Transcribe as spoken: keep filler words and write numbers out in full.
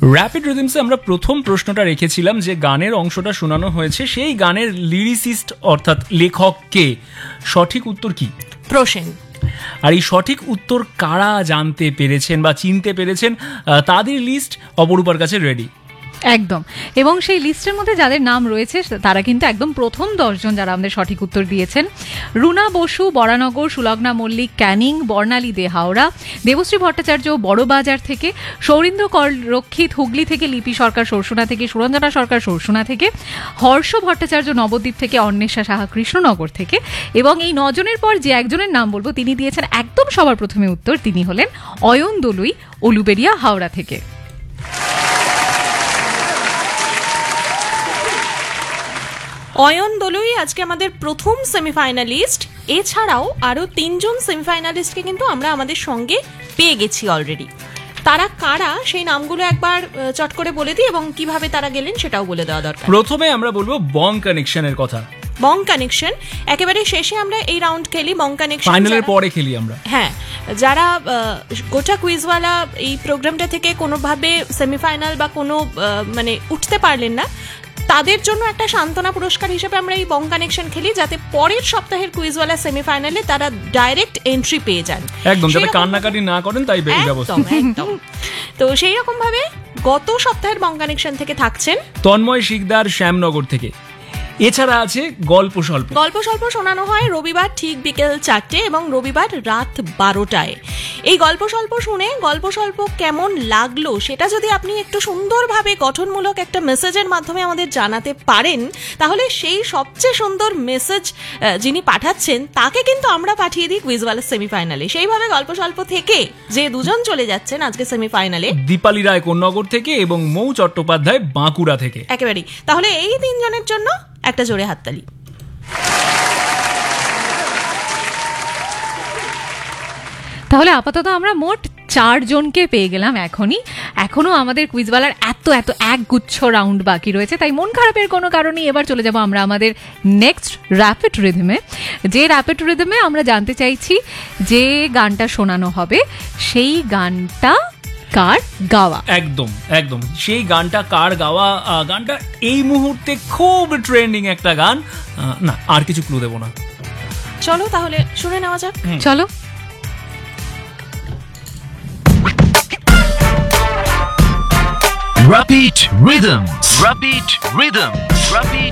Rapid রিদমসে আমরা প্রথম প্রশ্নটা রেখেছিলাম যে গানের অংশটা শোনানো হয়েছে সেই গানের লিরিসিস্ট অর্থাৎ লেখক কে? সঠিক উত্তর কি? প্রসেন। আর এই সঠিক উত্তর কারা জানতে পেরেছেন বা চিনতে পেরেছেন তাদের লিস্ট অপরূপার কাছে রেডি। একদম, এবং সেই লিস্টের মধ্যে যাদের নাম রয়েছে তারা কিন্তু একদম প্রথম দশজন যারা আমাদের সঠিক উত্তর দিয়েছেন। রুনা বসু বরানগর, সুলগ্না মল্লিক ক্যানিং, বর্ণালী দে হাওড়া, দেবশ্রী ভট্টাচার্য বড়বাজার থেকে, সৌরীন্দ্র কর রক্ষিত হুগলি থেকে, লিপি সরকার সরসুনা থেকে, সুরঞ্জনা সরকার সরসুনা থেকে, হর্ষ ভট্টাচার্য নবদ্বীপ থেকে, অন্বেষা সাহা কৃষ্ণনগর থেকে, এবং এই নজনের পর যে একজনের নাম বলবো তিনি দিয়েছেন একদম সবার প্রথমে উত্তর, তিনি হলেন অয়ন দলুই উলুবেড়িয়া হাওড়া থেকে। অয়ন দলুই আজকে আমাদের প্রথম সেমিফাইনালিস্ট। এছাড়াও আরও তিনজন সেমিফাইনালিস্টকে কিন্তু আমরা আমাদের সঙ্গে পেয়ে গেছি অলরেডি। তারা কারা সেই নামগুলো একবার চট করে বলে দিই এবং কিভাবে তারা গেলেন সেটাও বলে দেওয়া দরকার। প্রথমে আমরা বলবো বং কানেকশনের কথা। বং কানেকশন একেবারে শেষে আমরা এই রাউন্ড খেলি। বং কানেকশন ফাইনালের পরে খেলি আমরা। হ্যাঁ, যারা গোটা কুইজওয়ালা এই প্রোগ্রামটা থেকে কোনোভাবে সেমিফাইনাল বা কোনো মানে উঠতে পারলেন না, তাদের জন্য একটা সান্ত্বনা পুরস্কার হিসেবে আমরা এই বং কানেকশন খেলি, যাতে পরের সপ্তাহের কুইজওয়ালা সেমিফাইনালে তারা ডাইরেক্ট এন্ট্রি পেয়ে যান। একদম, যাতে কান্নাকাটি না করেন তাই ব্যবস্থা। একদম। তো সেই রকম ভাবে গত সপ্তাহের বং কানেকশন থেকে থাকছেন তন্ময় শিকদার শ্যামনগর থেকে। এছাড়া আছে গল্প স্বল্প। গল্প স্বল্প শোনানো হয় রবিবার ঠিক বিকেল চারটে এবং রবিবার রাত বারোটায়। এই গল্প স্বল্প শুনে গল্প স্বল্প কেমন লাগলো সেটা যদি আপনি একটু সুন্দরভাবে গঠনমূলক একটা মেসেজের মাধ্যমে আমাদের জানাতে পারেন, তাহলে সেই সবচেয়ে সুন্দর মেসেজ যিনি পাঠাচ্ছেন তাকে কিন্তু আমরা পাঠিয়ে দিই কুইজওয়ালা সেমিফাইনালে। সেইভাবে গল্প স্বল্প থেকে যে দুজন চলে যাচ্ছেন আজকে সেমিফাইনালে, দীপালি রায় কোন্নগর থেকে এবং মৌ চট্টোপাধ্যায় বাঁকুড়া থেকে। একেবারেই। তাহলে এই তিনজনের জন্য একটা জোরে হাততালি। তাহলে আপাতত আমরা মোট চারজনকে পেয়ে গেলাম এখনই। এখনো আমাদের কুইজওয়ালার এত এত এক গুচ্ছ রাউন্ড বাকি রয়েছে, তাই মন খারাপের কোনো কারণেই এবার চলে যাব আমরা আমাদের নেক্সট র্যাপিড রিদমে। যে র্যাপিড রিদমে আমরা জানতে চাইছি যে গানটা শোনানো হবে সেই গানটা কার গাওয়া। একদম একদম সেই গানটা কার গাওয়া। গানটা এই মুহূর্তে খুব ট্রেন্ডিং একটা গান। না, আর কিছু ক্লু দেবো না। চলো তাহলে শুনে নেওয়া যাক। চলো। Rapid Rhythms. Rapid Rhythms. Rapid